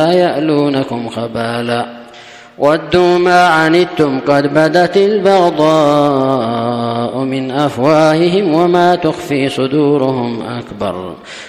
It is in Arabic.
لا يألونكم خبالا ودوا ما عنتم قد بدت البغضاء من أفواههم وما تخفي صدورهم أكبر